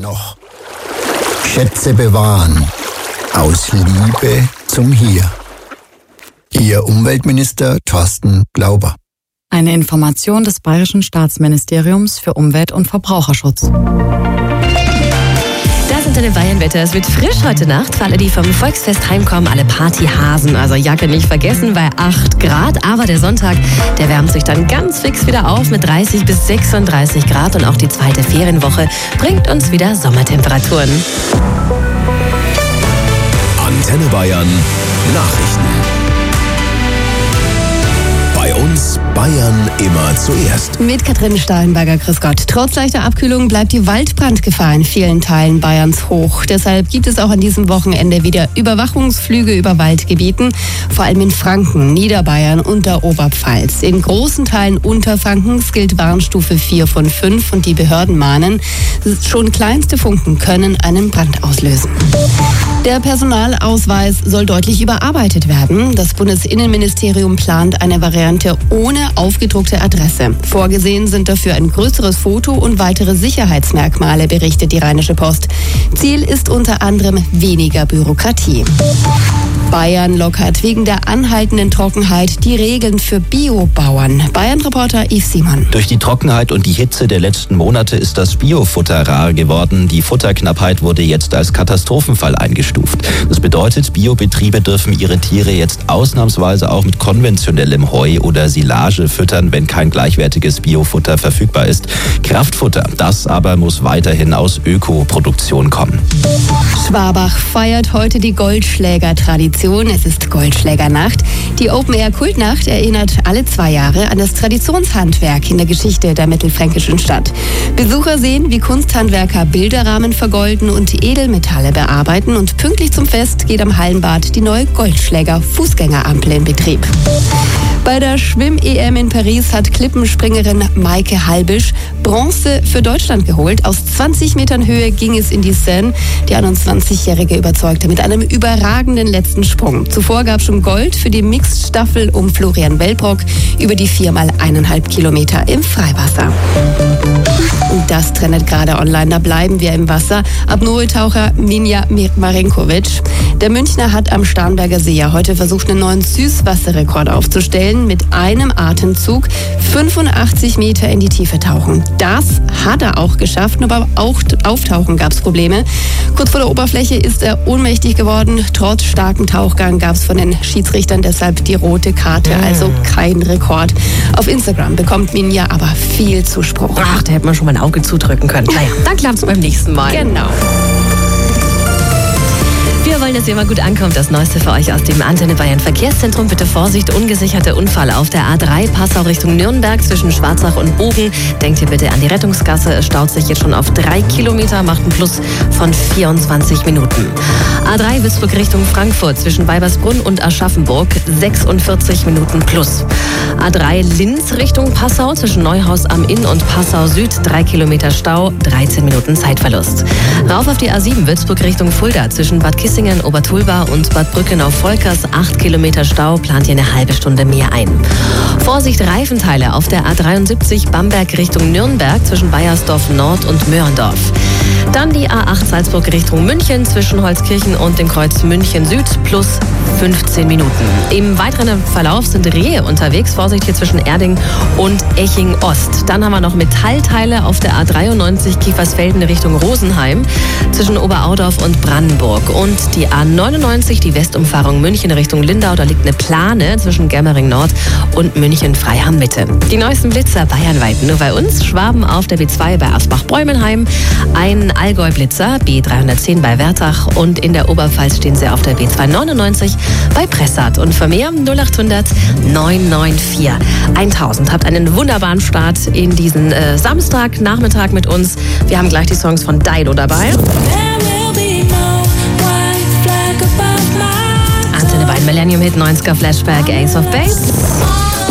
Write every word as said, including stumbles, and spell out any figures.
noch. Schätze bewahren. Aus Liebe zum Hier. Ihr Umweltminister Thorsten Glauber. Eine Information des Bayerischen Staatsministeriums für Umwelt- und Verbraucherschutz. Das sind deine Bayernwetter. Es wird frisch heute Nacht. Für alle, die vom Volksfest heimkommen, alle Partyhasen. Also Jacke nicht vergessen bei acht Grad. Aber der Sonntag, der wärmt sich dann ganz fix wieder auf mit dreißig bis sechsunddreißig Grad. Und auch die zweite Ferienwoche bringt uns wieder Sommertemperaturen. Antenne Bayern Nachrichten. Bei uns Bayern immer zuerst. Mit Katrin Stahlenberger, grüß Gott. Trotz leichter Abkühlung bleibt die Waldbrandgefahr in vielen Teilen Bayerns hoch. Deshalb gibt es auch an diesem Wochenende wieder Überwachungsflüge über Waldgebieten, vor allem in Franken, Niederbayern und der Oberpfalz. In großen Teilen Unterfrankens gilt Warnstufe vier von fünf und die Behörden mahnen, schon kleinste Funken können einen Brand auslösen. Der Personalausweis soll deutlich überarbeitet werden. Das Bundesinnenministerium plant eine Variante ohne aufgedruckte Adresse. Vorgesehen sind dafür ein größeres Foto und weitere Sicherheitsmerkmale, berichtet die Rheinische Post. Ziel ist unter anderem weniger Bürokratie. Bayern lockert wegen der anhaltenden Trockenheit die Regeln für Biobauern. Bayern-Reporter Yves Simon. Durch die Trockenheit und die Hitze der letzten Monate ist das Biofutter rar geworden. Die Futterknappheit wurde jetzt als Katastrophenfall eingestuft. Das bedeutet, Biobetriebe dürfen ihre Tiere jetzt ausnahmsweise auch mit konventionellem Heu oder Silage füttern, wenn kein gleichwertiges Biofutter verfügbar ist. Kraftfutter, das aber muss weiterhin aus Ökoproduktion kommen. Schwabach feiert heute die Goldschläger-Tradition. Es ist Goldschlägernacht. Die Open-Air-Kultnacht erinnert alle zwei Jahre an das Traditionshandwerk in der Geschichte der mittelfränkischen Stadt. Besucher sehen, wie Kunsthandwerker Bilderrahmen vergolden und Edelmetalle bearbeiten, und pünktlich zum Fest geht am Hallenbad die neue Goldschläger-Fußgängerampel in Betrieb. Bei der Schwimm-E M in Paris hat Klippenspringerin Maike Halbisch Bronze für Deutschland geholt. Aus zwanzig Metern Höhe ging es in die Seine. Die einundzwanzigjährige überzeugte mit einem überragenden letzten Sprung. Zuvor gab es schon Gold für die Mixed-Staffel um Florian Wellbrock über die viermal eineinhalb Kilometer im Freiwasser. Und das trendet gerade online. Da bleiben wir im Wasser. Apnoe-Taucher Minja Marinkovic. Der Münchner hat am Starnberger See ja heute versucht, einen neuen Süßwasserrekord aufzustellen. Mit einem Atemzug fünfundachtzig Meter in die Tiefe tauchen. Das hat er auch geschafft, nur beim Auftauchen gab es Probleme. Kurz vor der Oberfläche ist er ohnmächtig geworden. Trotz starkem Tauchgang gab es von den Schiedsrichtern deshalb die rote Karte, also kein Rekord. Auf Instagram bekommt Minja aber viel Zuspruch. Ach, da hätte man schon mal ein Auge zudrücken können. Naja, dann klappt es beim nächsten Mal. Genau. Wir wollen, dass ihr mal gut ankommt. Das Neueste für euch aus dem Antenne Bayern Verkehrszentrum. Bitte Vorsicht, ungesicherter Unfall auf der A drei, Passau Richtung Nürnberg zwischen Schwarzach und Bogen. Denkt ihr bitte an die Rettungsgasse. Es staut sich jetzt schon auf drei Kilometer, macht einen Plus von vierundzwanzig Minuten. A drei Würzburg Richtung Frankfurt zwischen Weibersbrunn und Aschaffenburg, sechsundvierzig Minuten plus. A drei Linz Richtung Passau zwischen Neuhaus am Inn und Passau Süd, drei Kilometer Stau, dreizehn Minuten Zeitverlust. Rauf auf die A sieben Würzburg Richtung Fulda zwischen Bad Kissingen, Obertulba und Bad Brückenau-Volkers, acht Kilometer Stau, plant ihr eine halbe Stunde mehr ein. Vorsicht, Reifenteile auf der A dreiundsiebzig Bamberg Richtung Nürnberg zwischen Baiersdorf Nord und Möhrendorf. Dann die A acht Salzburg Richtung München zwischen Holzkirchen und dem Kreuz München Süd plus fünfzehn Minuten. Im weiteren Verlauf sind Rehe unterwegs. Vorsicht hier zwischen Erding und Eching Ost. Dann haben wir noch Metallteile auf der A dreiundneunzig Kiefersfelden Richtung Rosenheim zwischen Oberaudorf und Brandenburg. Und die A neunundneunzig, die Westumfahrung München Richtung Lindau. Da liegt eine Plane zwischen Germering Nord und München Freiham Mitte. Die neuesten Blitzer bayernweit nur bei uns. Schwaben auf der B zwei bei Asbach-Bräumenheim. Ein Allgäu-Blitzer B dreihundertzehn bei Wertach. Und in der Oberpfalz stehen sie auf der B zweihundertneunundneunzig bei Pressart. Und für mehr null achthundert neun neun vier tausend. Habt einen wunderbaren Start in diesen äh, Samstagnachmittag mit uns. Wir haben gleich die Songs von Dido dabei. Antenne Bayern Millennium Hit neunziger Flashback Ace of Base.